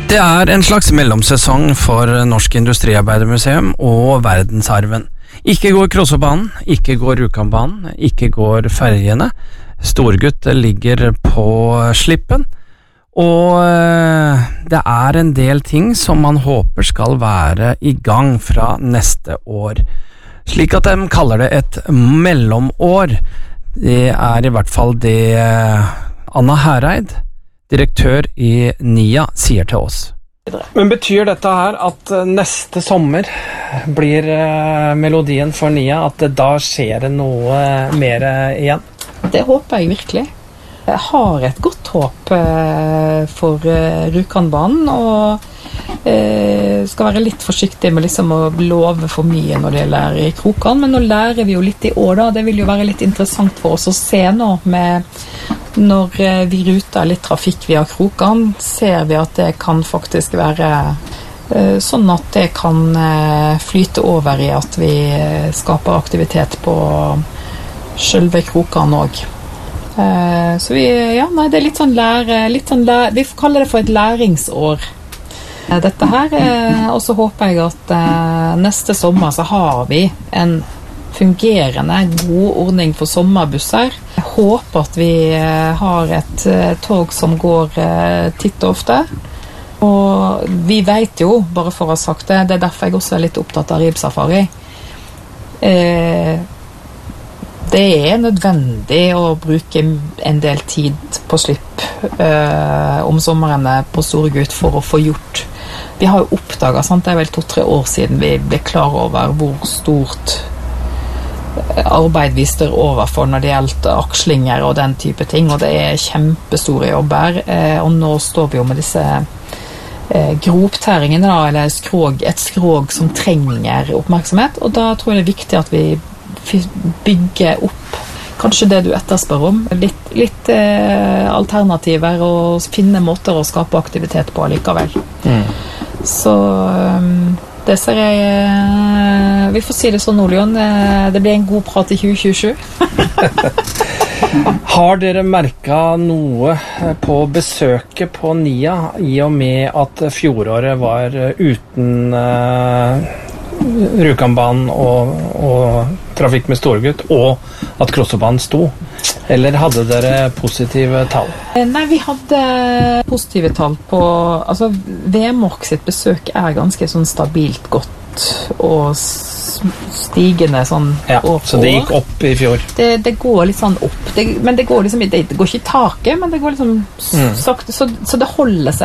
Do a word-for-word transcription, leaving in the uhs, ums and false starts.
Det er en slags mellomsesong for Norsk Industriarbeidermuseum og verdensarven. Ikke går Krossobanen, ikke går Rjukanbanen, ikke går ferjene. Storgutt ligger på slippen, og det er en del ting som man håper skal være i gang fra neste år. Slik at de kaller det et mellomår. Det er i hvert fall det Anna Hereid, direktør i NIA, sier til oss. Men betyr dette her at neste sommer blir melodien for NIA, at da skjer det noe mer igjen? Det håper jeg virkelig. Jeg har et godt håp for Rjukanbanen, og skal være litt forsiktig med liksom å love for mye når det gjelder i Krokan, men nå lærer vi jo litt i år da. Det vil jo være litt interessant for oss å se nå med når vi ruter litt trafikk via Krokan, ser vi at det kan faktisk være sånn at det kan flyte over i at vi skaper aktivitet på selve Krokan også. Så vi, ja, nei, det er litt sånn lære, litt sånn lære, vi kaller det for et læringsår. Dette her, og så håper jeg at neste sommer så har vi en fungerende, god ordning for sommerbusser. Jeg håper at vi har et tog som går titt og ofte. Og vi vet jo, bare for å ha sagt det, det er derfor jeg også er litt opptatt av Ribsafari. Det er nødvendig å bruke en del tid på slipp om sommerene på Storgutt for å få gjort. Vi har jo oppdaget, sant? Det er vel to-tre år siden vi ble klar over hvor stort arbeid vi står overfor når det gjelder akslinger og den type ting, og det er kjempestore jobber, og nå står vi jo med disse groptæringene da, eller skrog, et skrog som trenger oppmerksomhet, og da tror jeg det er viktig at vi bygger opp kanskje det du etterspør om, litt, litt eh, alternativer og finne måter å skape aktivitet på likevel. Mm. Så um, det ser jeg uh, vi får si det sånn, Olion, uh, det blir en god prat i tjue tjuesju. Har dere merket noe på besøket på NIA i og med at fjoråret var uten uh, Rjukanbanen og, og trafikk med Storgutt, og at Krossobanen sto? Eller hadde dere positive tall? Nei, vi hadde positive tall på, altså Vemork sitt besøk er ganske sånn stabilt godt og stigende sånn ja, år så det gikk opp i fjor? Det, det går litt sånn opp, det, men det går liksom, det, det går ikke i taket, men det går liksom mm. sakte, så, så det holder seg